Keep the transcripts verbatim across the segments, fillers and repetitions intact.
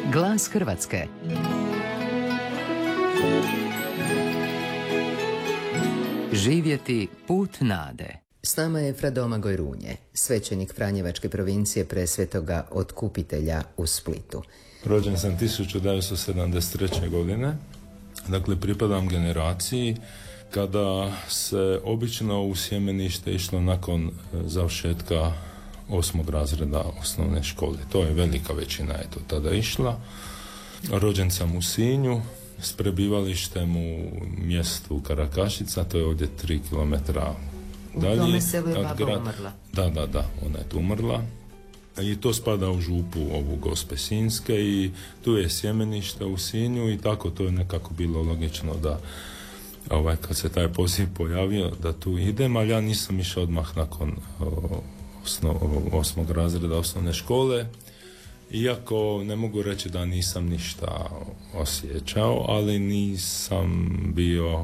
Glas Hrvatske. Živjeti put nade. S nama je Fra Domagoj Runje, svećenik Franjevačke provincije Presvetoga Otkupitelja u Splitu. Rođen sam tisuću devetsto sedamdeset treće. godine, dakle pripadam generaciji kada se obično u sjemenište išlo nakon završetka osmog razreda osnovne škole. To je velika većina je to tada išla. Rođen sam u Sinju s prebivalištem u mjestu Karakašica, to je ovdje tri kilometra dalje. U tome selu je baba grad... umrla. Da, da, da, ona je tu umrla. I to spada u župu ovu Gospe Sinjske i tu je sjemenište u Sinju i tako to je nekako bilo logično da ovaj, kad se taj poziv pojavio da tu idem, ali ja nisam išao odmah nakon o, osnov, osmog razreda osnovne škole, iako ne mogu reći da nisam ništa osjećao, ali nisam bio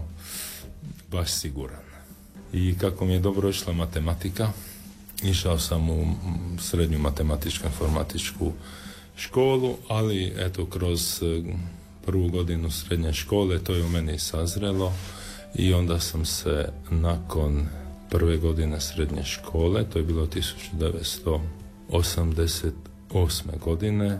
baš siguran. I kako mi je dobro išla matematika, išao sam u srednju matematičku informatičku školu, ali eto kroz prvu godinu srednje škole to je u meni sazrelo i onda sam se nakon prve godine srednje škole, to je bilo tisuću devetsto osamdeset osme. godine,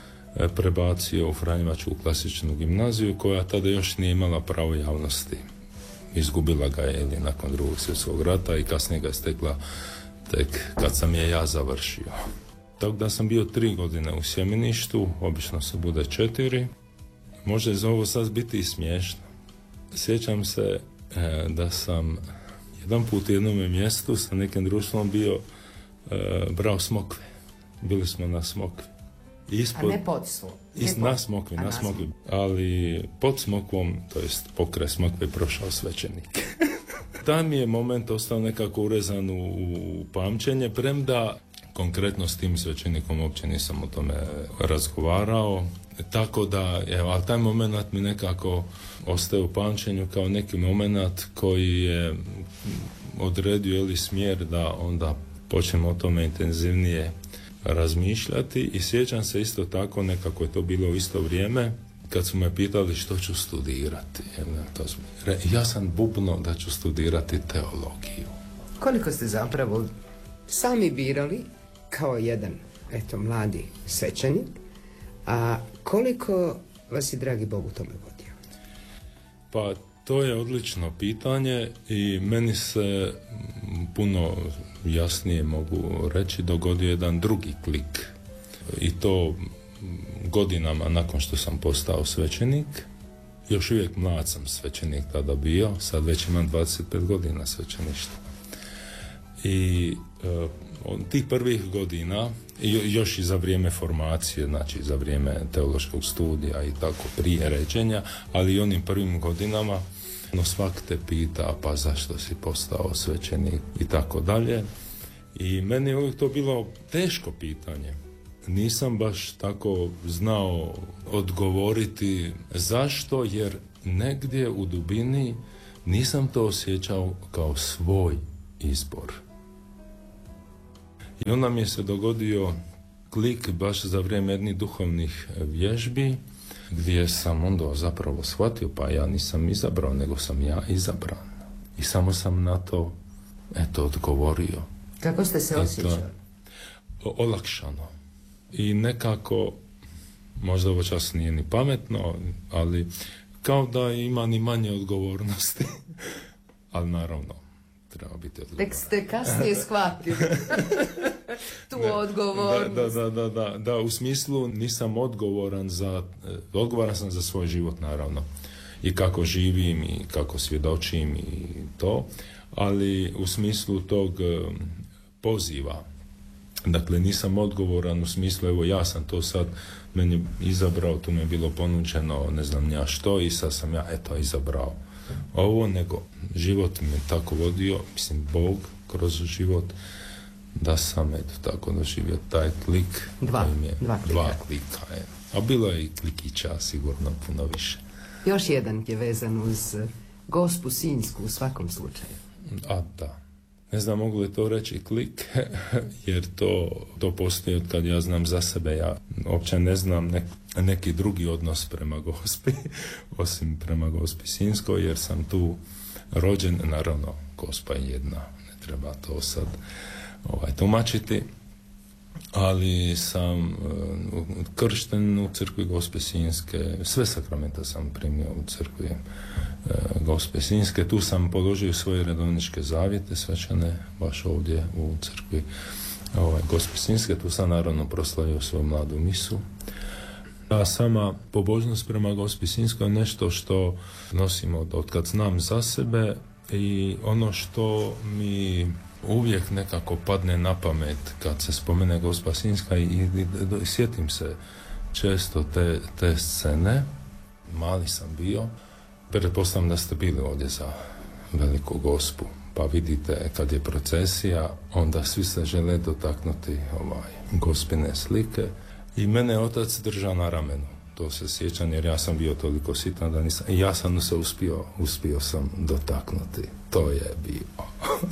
prebacio u Franjevačku klasičnu gimnaziju koja tada još nije imala pravo javnosti. Izgubila ga je ili nakon drugog svjetskog rata i kasnije ga je stekla tek kad sam je ja završio. Tako da sam bio tri godine u sjemeništu, obično se bude četiri. Može za ovo sad biti i smiješno. Sjećam se e, da sam jedan put u jednom mjestu sa nekim društvom bio e, brao smokve. Bili smo na smokvi. Ispod, a ne pod slu? Is, na smokvi, na smokvi. Ali pod smokvom, to jest pokraj smokve, prošao svećenik. Taj mi je moment ostao nekako urezan u, u pamćenje, premda konkretno s tim svećenikom uopće nisam o tome razgovarao. Tako da, evo, ali taj moment mi nekako ostaje u pamćenju kao neki moment koji je odredio ili smjer da onda počnemo o tome intenzivnije razmišljati i sjećam se isto tako, nekako je to bilo u isto vrijeme, kad su me pitali što ću studirati. Ja sam bubno da ću studirati teologiju. Koliko ste zapravo sami birali kao jedan, eto, mladi svećenik, a koliko vas je dragi Bog u tome vodio? Pa to je odlično pitanje i meni se puno jasnije mogu reći dogodio jedan drugi klik i to godinama nakon što sam postao svećenik. Još uvijek mlad sam svećenik tada bio, sad već imam dvadeset pet godina svećeništva. I e, od tih prvih godina, još i za vrijeme formacije, znači za vrijeme teološkog studija i tako prije ređenja, ali i onim prvim godinama, no svak te pita pa zašto si postao svećenik i tako dalje. I meni je uvijek to bilo teško pitanje. Nisam baš tako znao odgovoriti zašto, jer negdje u dubini nisam to osjećao kao svoj izbor. I onda mi je se dogodio klik baš za vrijeme jednih duhovnih vježbi, gdje sam onda zapravo shvatio, pa ja nisam izabrao, nego sam ja izabran. I samo sam na to, eto, odgovorio. Kako ste se osjećali? Olakšano. I nekako, možda ovo čas nije ni pametno, ali kao da ima ni manje odgovornosti. Ali naravno, treba biti odgovoran. Tek ste kasnije shvatili tu ne, odgovornost. Da, da, da, da, da, u smislu nisam odgovoran za, odgovoran sam za svoj život, naravno. I kako živim i kako svjedočim i to, ali u smislu tog poziva. Dakle, nisam odgovoran u smislu, evo ja sam to sad meni izabrao, tu mi je bilo ponuđeno ne znam ja što i sad sam ja eto izabrao ovo, nego život mi je tako vodio, mislim Bog kroz život, da sam eto tako doživio taj klik. Dva, je, dva klika. Dva klika je. A bilo je i klikića sigurno puno više. Još jedan je vezan uz Gospu Sinjsku u svakom slučaju. A da. Ne znam mogu li to reći klik, jer to, to postoji od kad ja znam za sebe. Ja uopće ne znam ne, neki drugi odnos prema Gospi, osim prema Gospi Sinjskoj, jer sam tu rođen. Naravno, Gospa je jedna, ne treba to sad ovaj, tumačiti. Ali sam uh, kršten u crkvi Gospe Sinjske, sve sakramenta sam primio u crkvi uh, Gospe Sinjske. Tu sam položio svoje redovničke zavjete svečane, baš ovdje u crkvi ovaj, Gospe Sinjske. Tu sam naravno proslavio svoju mladu misu. A sama pobožnost prema Gospi Sinjskoj je nešto što nosim od, od kad znam za sebe i ono što mi uvijek nekako padne na pamet kad se spomene Gospa Sinjska i, i, i, i sjetim se često te, te scene. Mali sam bio, pretpostavljam da ste bili ovdje za Veliku Gospu, pa vidite kad je procesija, onda svi se žele dotaknuti ovaj, Gospine slike i mene je otac držao na ramenu. To se sjećam jer ja sam bio toliko sitan da nisam, i ja sam se uspio, uspio sam dotaknuti. To je bio.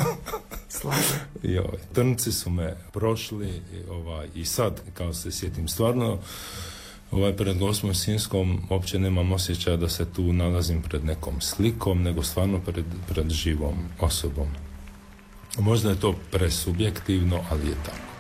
I ovaj, trnci su me prošli i, ovaj, i sad, kao se sjetim, stvarno ovaj, pred Gospom Sinjskom uopće nemam osjećaja da se tu nalazim pred nekom slikom, nego stvarno pred, pred živom osobom. Možda je to presubjektivno, ali je tako.